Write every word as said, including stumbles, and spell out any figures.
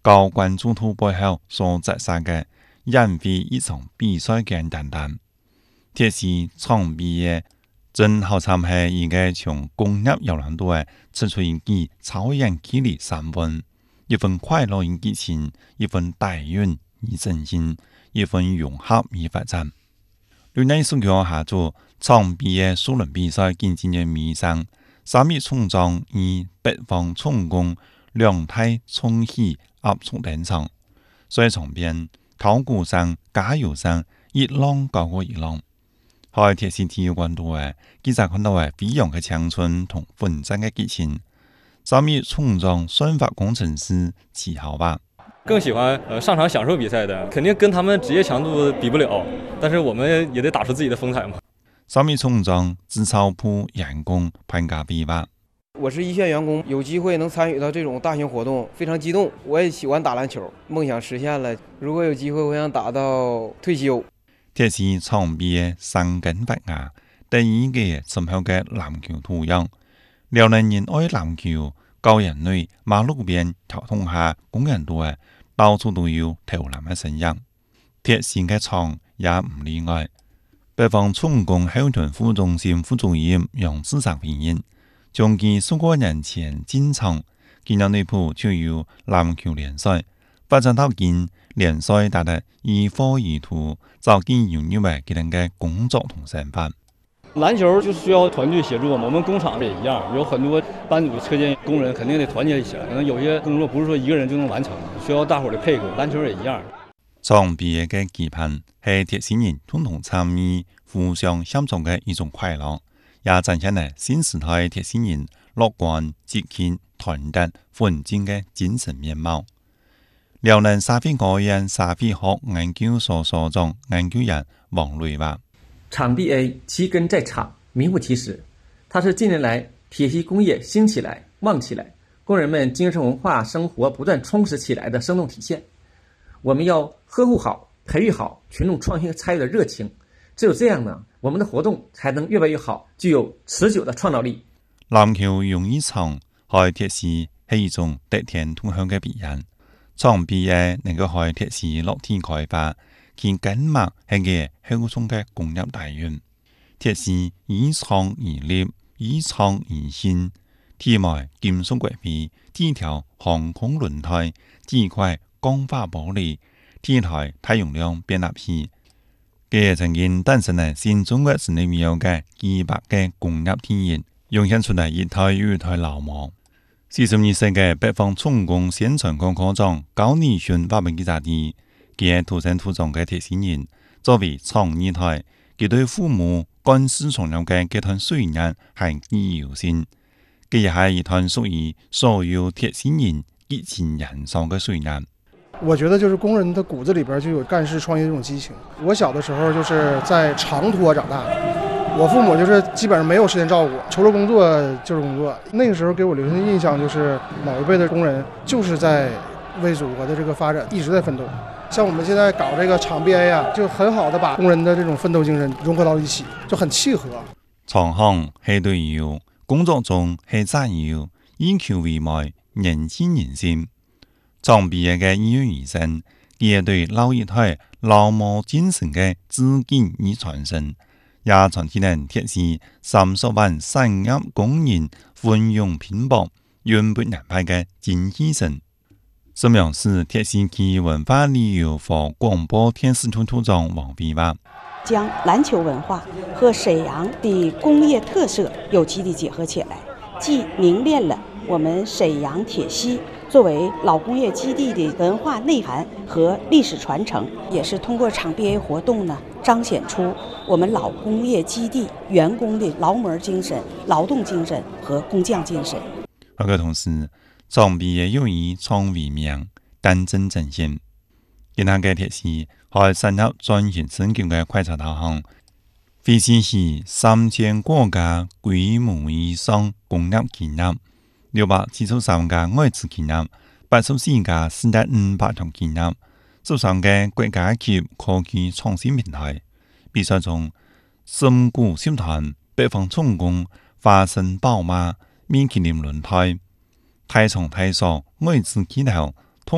高关注度背後所摘下嘅因為一場比賽嘅等等。鐵是場比嘅真好參係一個從工業遊覽隊出出一記超人距離三分，一份快樂與激情，一份大運與振興，一份融合與發展。對內數據下做場比嘅數輪比賽見證嘅迷上，三米衝撞與北方重工兩態重喜壓縮登場，所以場邊考古上加油上一浪高過一浪。喺鐵線體育館度嘅，記者看到嘅飛揚嘅青春同奮戰嘅激情。三米衝撞算法工程師齊豪吧。 更喜歡呃上場享受比賽的，肯定跟他們職業強度比不了，但是我們也得打出自己的風采嘛。 三米衝撞自超鋪員工評價比吧。 我是一線員工，有機會能參與到這種大型活動，非常激動。我也喜歡打籃球，夢想實現了。如果有機會，我想打到退休。 鐵是場比嘅生根發芽，第二個深厚嘅籃球土壤。遼寧人愛籃球，高人類馬路邊交通下公園度嘅，到處都有投籃嘅身影。鐵是嘅場也唔例外。北方重工後勤副中心副主任楊志成回應，從佢數個年前進場，今年內部就有籃球聯賽，發展到今聯賽打得一貨一圖，早見擁有嘅佢哋嘅工作同想法。 籃球就需要團隊協作嘛，我們工廠也一樣，有很多班組車間工人肯定得團結起來，可能有些工作不是說一個人就能完成，需要大伙的配合。籃球也一樣。 場比嘅期盼係鐵線人共同參與、互相協助嘅一種快樂，也展現了新時代鐵線人樂觀、積極、團結、奮進嘅精神面貌。遼寧社會科院社會學研究所所長研究員王瑞話： 場 B A 其根在場，名副其實，它是近年來鐵西工業興起來、旺起來，工人們精神文化生活不斷充實起來的生動體現。我們要呵護好、培育好群眾創新參與的熱情，只有這樣呢，我們的活動才能越辦越好，具有持久的創造力。 籃球用一場開鐵西係一種得天獨厚嘅必然。場 B A 能夠開鐵西落地開發，其根脈係個厚重嘅工業大運。鐵西以創而立，以創而新，鐵埋金屬軌臂，鐵條航空輪胎，鐵塊鋼化玻璃，鐵台太容量變壓器。佢曾經誕生喺新中國室內未有嘅幾百嘅工業體驗，湧現出嚟一台又一台老模。四十二歲嘅北方重工宣傳科科長高尼遜發表記者啲，佢土生土長嘅鐵線人，作為廠二代，佢對父母幹事從良嘅這段歲月係記憶猶新。佢也係一段屬於所有鐵線人激情燃燒嘅歲月。 我覺得就是工人的骨子裏邊就有幹事創業這種激情。我小的時候就是在長拖長大，我父母就是基本上沒有時間照顧，除了工作就是工作。那個時候給我留下的印象就是老一輩的工人就是在為祖國的這個發展一直在奮鬥。像我們現在搞這個場 B A 啊，就很好的把工人的這種奮鬥精神融合到一起，就很契合。 廠行係隊友，工作中係戰友，以求為媒，人心人心。場 B A 嘅醫院醫生，佢對老一代勞模精神嘅致敬與傳承，也傳起人鐵西三十萬產業工人奮勇拼搏、永不言敗嘅精氣神。沈陽市鐵西區文化旅遊和廣播電視處處長王碧話： 將籃球文化和瀋陽的工業特色有機地結合起來，既凝練了我們瀋陽鐵西作為老工業基地的文化內涵和歷史傳承，也是通過場 B A 活動呢，彰顯出我們老工業基地員工的勞模精神、勞動精神和工匠精神。 嗰個同時，場 B A 又以廠為名，單真展現。其他嘅鐵西喺產業轉型升級嘅快速導向，飛機係三千國家規模以上工業企業。六百七十三家外資企業，八十四家四點五百強企業，十三個國家級科技創新平台。比賽中，深谷集團、北方重工、華晨寶馬、米其林輪胎、太重太傻外資企業